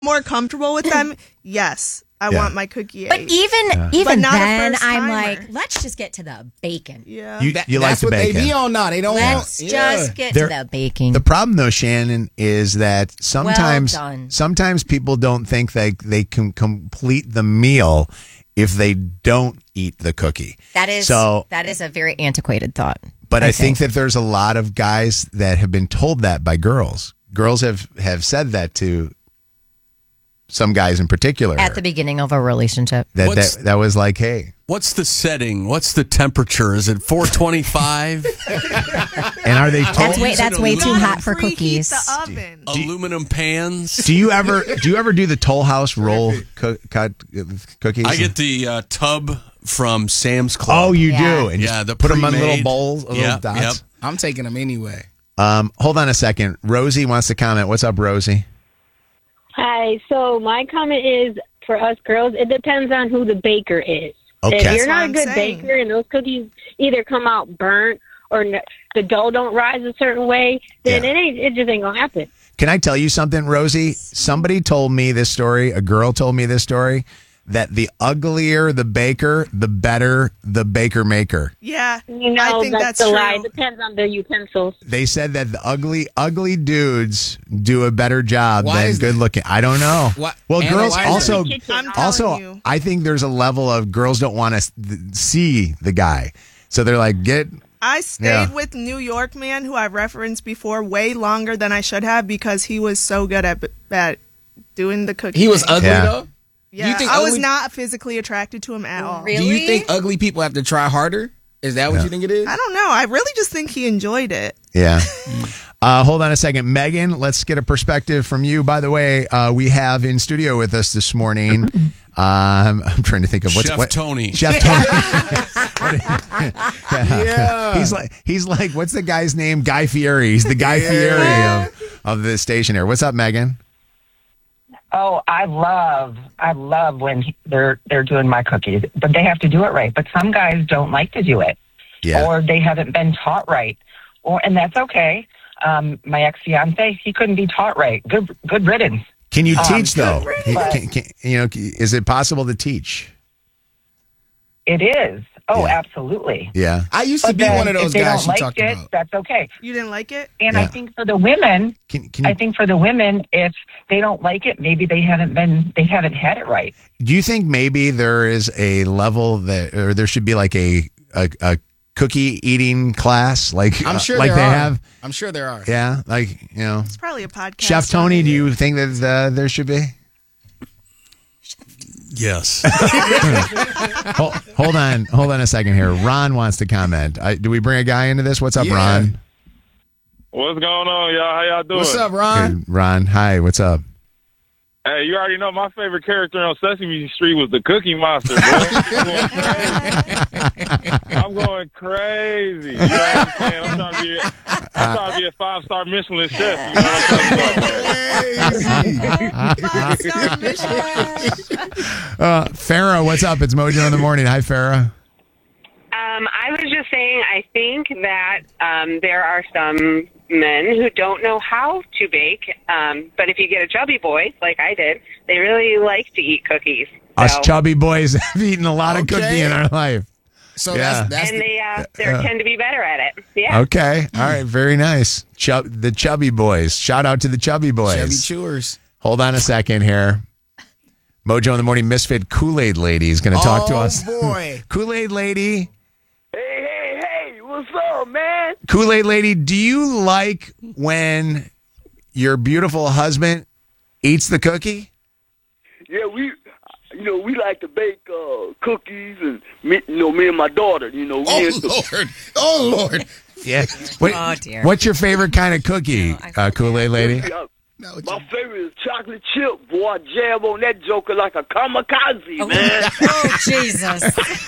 more comfortable with them, yes, I want my cookie But ate. even not a then, first I'm timer. like, let's just get to the bacon. Yeah. You like That's the what bacon. they be on now. They don't Let's want. just get to the baking. The problem, though, Shannon, is that sometimes done. people don't think they can complete the meal if they don't eat the cookie. That is a very antiquated thought. But I think that there's a lot of guys that have been told that by girls. Girls have said that to some guys in particular. At the beginning of a relationship. That was like, hey. What's the setting? What's the temperature? Is it 425? And are they told? That's way too hot for Preheat cookies. the oven. Aluminum pans? Do you ever do the Toll House roll cut cookies? I get the tub from Sam's Club. Oh, you Yeah. do? And Yeah, you the put them on pre-made. little bowls, little dots? Yep. I'm taking them anyway. Hold on a second. Rosie wants to comment. What's up, Rosie? Hi. So my comment is, for us girls, it depends on who the baker is. Okay. If That's you're not a what good I'm saying. baker and those cookies either come out burnt or the dough don't rise a certain way, then Yeah. it just ain't gonna happen. Can I tell you something, Rosie? Somebody told me this story. A girl told me this story. That the uglier the baker, the better the baker maker. Yeah, You know, I think that's that's the true. lie. It depends on the utensils. They said that the ugly dudes do a better job Why than is that? good looking. I don't know. What- Well, Anna, girls why is also that? I'm telling you. I think there's a level of girls don't want to see the guy, so they're like, I stayed with New York man who I've referenced before way longer than I should have because he was so good at doing the cooking. He was ugly Yeah. though. Yeah, Do you think I was ugly- not physically attracted to him at all. Really? Do you think ugly people have to try harder? Is that what you think it is? I don't know. I really just think he enjoyed it. yeah. Hold on a second, Megan. Let's get a perspective from you. By the way, we have in studio with us this morning. I'm trying to think of Chef Tony. Chef Tony. Yeah. He's like, what's the guy's name? Guy Fieri. He's the Guy Fieri of the station here. What's up, Megan? Oh, I love when they're doing my cookies, but they have to do it right. But some guys don't like to do it, or they haven't been taught right, and that's okay. My ex-fiance, he couldn't be taught right. Good riddance. Can you teach though? but- Is it possible to teach? It is. Oh, Yeah. absolutely. Yeah. I used to But be then one of those if they guys don't you like talked it, about. that's okay. You didn't like it? And Yeah. I think for the women, Can I you, think for the women, if they don't like it, maybe they haven't had it right. do you think maybe there is a level that, or there should be like a cookie eating class, like I'm sure like there they are. have? I'm sure there are. Yeah, like It's probably a podcast. Chef Tony. Do you think that there should be? Yes. Hold on a second here. Ron wants to comment. Do we bring a guy into this? What's up, Yeah. Ron? What's going on, y'all? How y'all doing? What's up, Ron? Good. Ron, hi. What's up? Hey, you already know my favorite character on Sesame Street was the Cookie Monster, bro. I'm going crazy. You know what I'm saying? I'm trying to be a 5-star Michelin chef. You know what I'm talking about? Farrah, what's up? It's Mojo in the morning. Hi, Farrah. I was just saying, I think that there are some men who don't know how to bake, but if you get a chubby boy, like I did, they really like to eat cookies. Us So- chubby boys have eaten a lot of Okay. cookie in our life. So Yeah. that's and they tend to be better at it. Yeah. Okay. All right. Very nice. The chubby boys. Shout out to the chubby boys. Chevy Chewers. Hold on a second here. Mojo in the morning misfit Kool-Aid lady is going to talk to us. Oh, boy. Kool-Aid lady. Hey, what's up, man? Kool-Aid lady, do you like when your beautiful husband eats the cookie? Yeah, we like to bake cookies, and me and my daughter. We Oh, Lord. Oh, Lord. Yeah. Oh, dear. What's your favorite kind of cookie, Kool-Aid lady? My favorite is chocolate chip. Boy, I jam on that joker like a kamikaze, man. Oh, Jesus.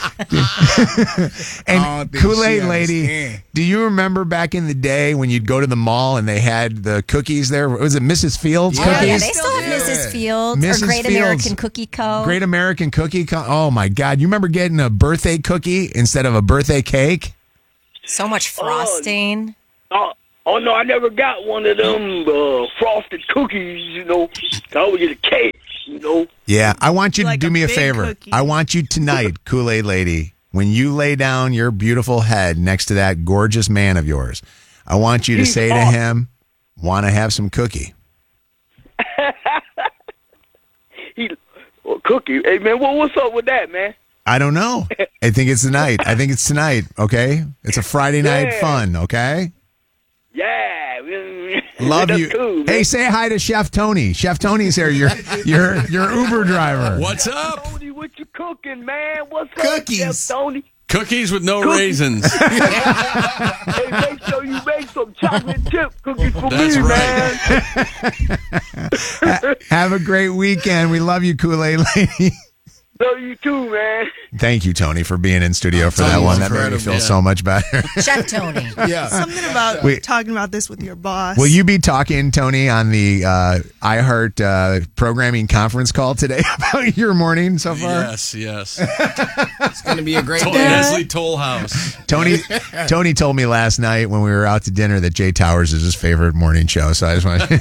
And I don't think Kool-Aid she lady, understand. do you remember back in the day when you'd go to the mall and they had the cookies there? Was it Mrs. Fields Yeah. Oh, yeah, cookies? they still have Yeah. Mrs. Fields Mrs. or Great Fields. American Cookie Co. Great American Cookie. Oh my God! You remember getting a birthday cookie instead of a birthday cake? So much frosting. Oh, no, I never got one of them frosted cookies, you know. I always get a cake, you know. Yeah, I want you to Like do a me a big favor. cookie. I want you tonight, Kool-Aid lady, when you lay down your beautiful head next to that gorgeous man of yours, I want you to He's say to awesome. him, want to have some cookie. Cookie. Hey, man, what's up with that, man? I don't know. I think it's tonight. Okay? It's a Friday night Yeah. fun, okay? Yeah. Love That's you. cool, man. Hey, say hi to Chef Tony. Chef Tony's here. Your Uber driver. What's up? Tony, what you cooking, man? What's Cookies. up, Chef Tony? Cookies with no raisins. Hey, make sure you make some chocolate chip cookies for That's me, right. man. Have a great weekend. We love you, Kool-Aid lady. Love you too, man. Thank you, Tony, for being in studio for that Tony's one. That made me incredible, feel yeah. so much better. Chef Tony. Yeah. Something about Wait. talking about this with your boss. Will you be talking, Tony, on the iHeart programming conference call today about your morning so far? Yes. It's going to be a great day. Leslie Toll House. Tony told me last night when we were out to dinner that Jay Towers is his favorite morning show. So I just want to.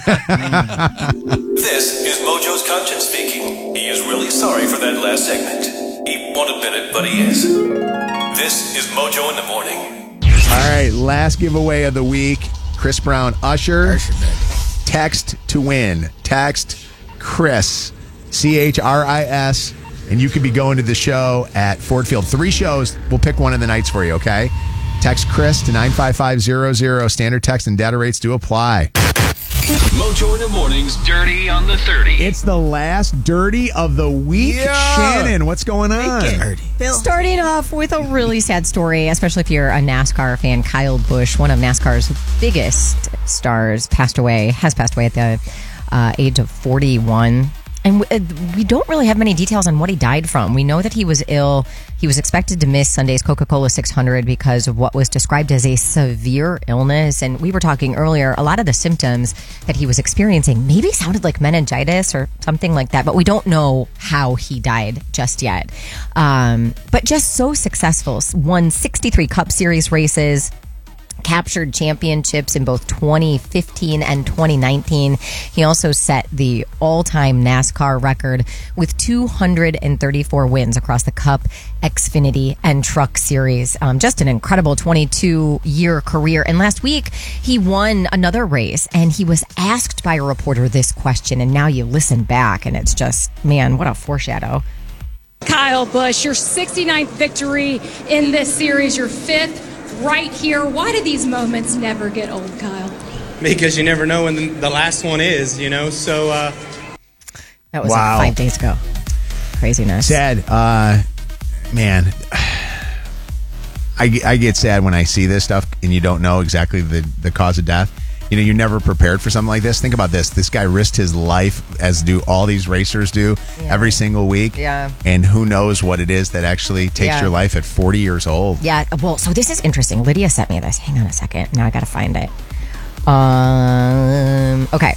This is Mojo's Conscience speaking. He is really sorry for that last segment. He won't admit it, but he is. This is Mojo in the Morning. All right, last giveaway of the week. Chris Brown, Usher. Text to win. Text Chris, CHRIS, and you could be going to the show at Ford Field. 3 shows. We'll pick one of the nights for you, okay? Text Chris to 95500. Standard text and data rates do apply. Mojo in the Morning's Dirty on the 30. It's the last dirty of the week. Yeah. Shannon, what's going on? Phil. Starting off with a really sad story, especially if you're a NASCAR fan. Kyle Busch, one of NASCAR's biggest stars, has passed away at the age of 41. And we don't really have many details on what he died from. We know that he was ill. He was expected to miss Sunday's Coca-Cola 600 because of what was described as a severe illness. And we were talking earlier, a lot of the symptoms that he was experiencing maybe sounded like meningitis or something like that. But we don't know how he died just yet. But just so successful. Won 63 Cup Series races. Captured championships in both 2015 and 2019. He also set the all-time NASCAR record with 234 wins across the Cup, Xfinity, and Truck Series. Just an incredible 22-year career. And last week, he won another race, and he was asked by a reporter this question, and now you listen back, and it's just, man, what a foreshadow. Kyle Busch, your 69th victory in this series, your 5th right here. Why do these moments never get old, Kyle? Because you never know when the last one is, you know, so... That was like 5 days ago. Craziness. Sad. Man, I get sad when I see this stuff and you don't know exactly the cause of death. You know, you're never prepared for something like this. Think about this. This guy risked his life, as do all these racers do, every single week. Yeah. And who knows what it is that actually takes your life at 40 years old. Yeah, well, so this is interesting. Lydia sent me this. Hang on a second. Now I got to find it. Okay.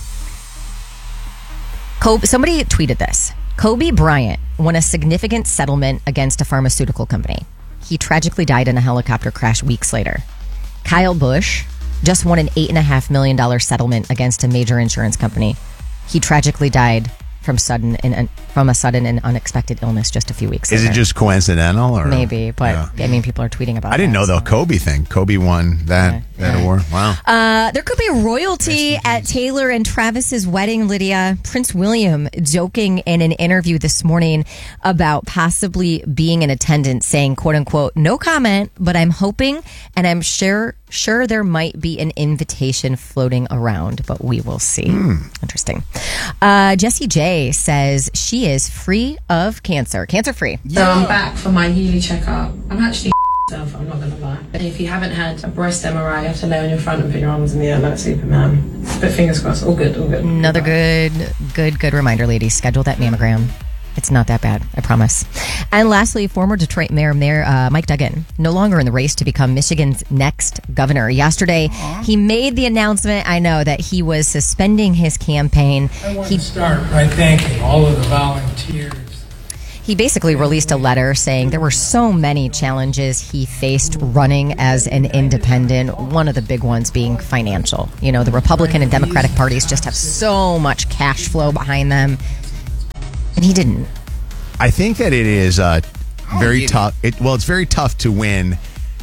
Somebody tweeted this. Kobe Bryant won a significant settlement against a pharmaceutical company. He tragically died in a helicopter crash weeks later. Kyle Busch just won an $8.5 million settlement against a major insurance company. He tragically died from a sudden and unexpected illness just a few weeks Is later. it just coincidental? Or Maybe, but I mean, people are tweeting about it. I didn't know the Kobe thing. Kobe won that award. Wow. There could be royalty at Taylor and Travis's wedding, Lydia. Prince William joking in an interview this morning about possibly being in attendance, saying, quote unquote, no comment, but I'm hoping and I'm sure there might be an invitation floating around, but we will see. Interesting. Jessie J says she is free of cancer. Cancer free. So I'm back for my yearly checkup. I'm actually myself, I'm not going to lie. If you haven't had a breast MRI, you have to lay on your front and put your arms in the air like Superman. But fingers crossed, all good, all good. Another good reminder, ladies. Schedule that mammogram. It's not that bad, I promise. And lastly, former Detroit Mayor Mike Duggan, no longer in the race to become Michigan's next governor. Yesterday, he made the announcement, I know, that he was suspending his campaign. I want to start by thanking all of the volunteers. He basically released a letter saying there were so many challenges he faced running as an independent, one of the big ones being financial. You know, the Republican and Democratic parties just have so much cash flow behind them, and he didn't. I think that it is very tough. It's very tough to win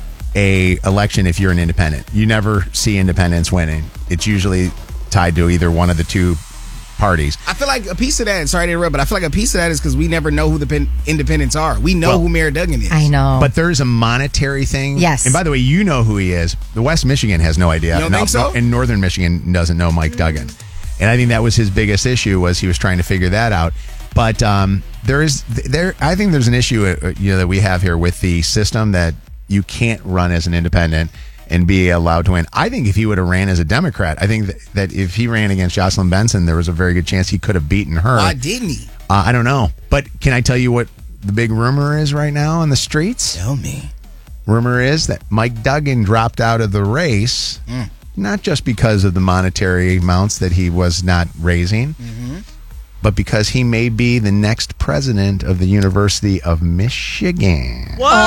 a election if you're an independent. You never see independents winning. It's usually tied to either one of the two parties. I feel like a piece of that, sorry to interrupt, but I feel like a piece of that is because we never know who the independents are. We know who Mayor Duggan is. I know. But there's a monetary thing. Yes. And by the way, you know who he is. The West Michigan has no idea. You don't think so? And Northern Michigan doesn't know Mike Duggan. And I think that was his biggest issue, was he was trying to figure that out. But I think there's an issue that we have here with the system that you can't run as an independent and be allowed to win. I think if he would have ran as a Democrat, I think that if he ran against Jocelyn Benson, there was a very good chance he could have beaten her. Why didn't he? I don't know. But can I tell you what the big rumor is right now on the streets? Tell me. Rumor is that Mike Duggan dropped out of the race, not just because of the monetary amounts that he was not raising, but because he may be the next president of the University of Michigan.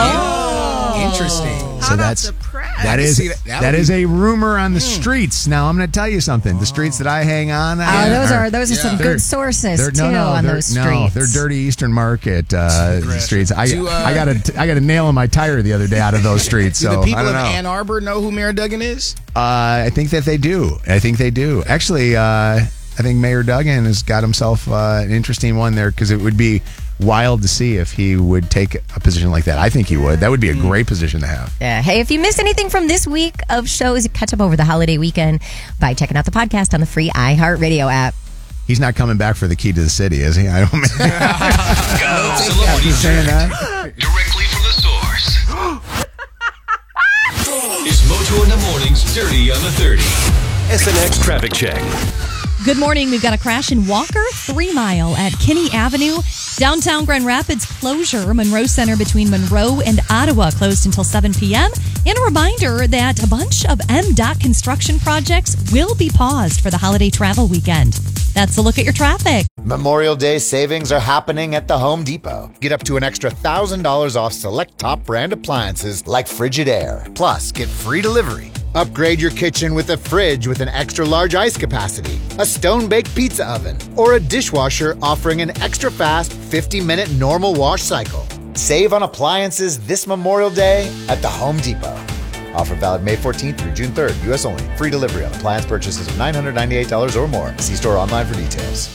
Whoa! Interesting. So that is a rumor on the streets. Now I'm going to tell you something. The streets that I hang on. Those are some good sources too on those streets. No, they're dirty Eastern Market streets. I got a nail in my tire the other day out of those streets. Do so the people I don't of know. Ann Arbor know who Mayor Duggan is? I think that they do. Actually, I think Mayor Duggan has got himself an interesting one there, because it would be wild to see if he would take a position like that. I think he would. That would be a great position to have. Yeah. Hey, if you missed anything from this week of shows, you catch up over the holiday weekend by checking out the podcast on the free iHeartRadio app. He's not coming back for the Key to the City, is he? I don't mean. Celebrity saying that? Directly from the source. It's Mojo in the Morning's Dirty on the 30. SNX Traffic Check. Good morning. We've got a crash in Walker, 3 Mile at Kinney Avenue. Downtown Grand Rapids closure. Monroe Center between Monroe and Ottawa closed until 7 p.m. And a reminder that a bunch of MDOT construction projects will be paused for the holiday travel weekend. That's a look at your traffic. Memorial Day savings are happening at the Home Depot. Get up to an extra $1,000 off select top brand appliances like Frigidaire. Plus, get free delivery. Upgrade your kitchen with a fridge with an extra large ice capacity, a stone-baked pizza oven, or a dishwasher offering an extra fast 50-minute normal wash cycle. Save on appliances this Memorial Day at the Home Depot. Offer valid May 14th through June 3rd. U.S. only. Free delivery on appliance purchases of $998 or more. See store online for details.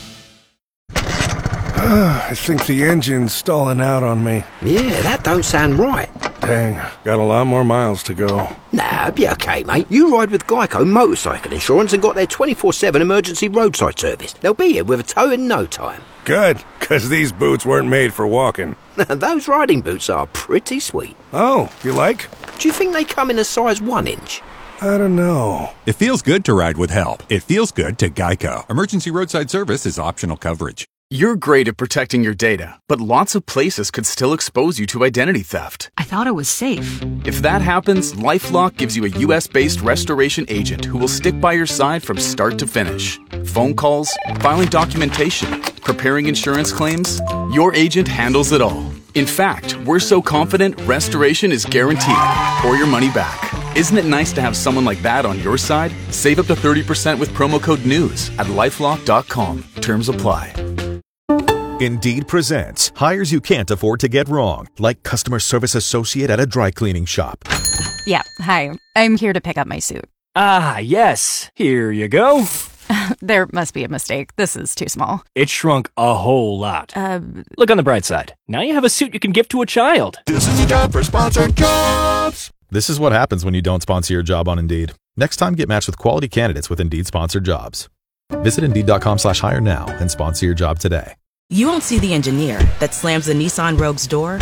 I think the engine's stalling out on me. Yeah, that don't sound right. Dang, got a lot more miles to go. Nah, be okay, mate. You ride with Geico Motorcycle Insurance and got their 24/7 emergency roadside service. They'll be here with a tow in no time. Good, because these boots weren't made for walking. Those riding boots are pretty sweet. Oh, you like? Do you think they come in a size 1 inch? I don't know. It feels good to ride with help. It feels good to Geico. Emergency roadside service is optional coverage. You're great at protecting your data, but lots of places could still expose you to identity theft. I thought it was safe. If that happens, LifeLock gives you a U.S.-based restoration agent who will stick by your side from start to finish. Phone calls, filing documentation, preparing insurance claims, your agent handles it all. In fact, we're so confident restoration is guaranteed or your money back. Isn't it nice to have someone like that on your side? Save up to 30% with promo code NEWS at LifeLock.com. Terms apply. Indeed presents hires you can't afford to get wrong, like customer service associate at a dry cleaning shop. Yeah, hi. I'm here to pick up my suit. Ah, yes. Here you go. There must be a mistake. This is too small. It shrunk a whole lot. Look on the bright side. Now you have a suit you can gift to a child. This is a job for Sponsored Jobs. This is what happens when you don't sponsor your job on Indeed. Next time, get matched with quality candidates with Indeed Sponsored Jobs. Visit Indeed.com/hire now and sponsor your job today. You won't see the engineer that slams the Nissan Rogue's door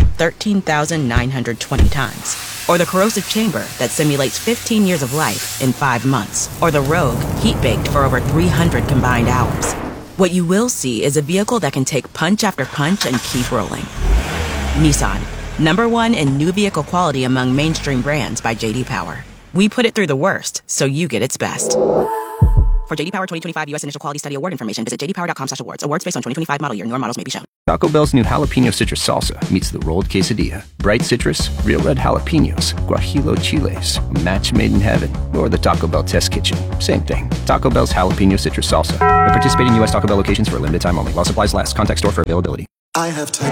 13,920 times. Or the corrosive chamber that simulates 15 years of life in 5 months. Or the Rogue heat-baked for over 300 combined hours. What you will see is a vehicle that can take punch after punch and keep rolling. Nissan, #1 in new vehicle quality among mainstream brands by J.D. Power. We put it through the worst, so you get its best. For J.D. Power 2025 U.S. Initial Quality Study Award information, visit jdpower.com/awards. Awards based on 2025 model year. Newer models may be shown. Taco Bell's new jalapeno citrus salsa meets the rolled quesadilla. Bright citrus, real red jalapenos, guajillo chiles, a match made in heaven, or the Taco Bell test kitchen. Same thing. Taco Bell's jalapeno citrus salsa. At participating U.S. Taco Bell locations for a limited time only. While supplies last. Contact store for availability. I have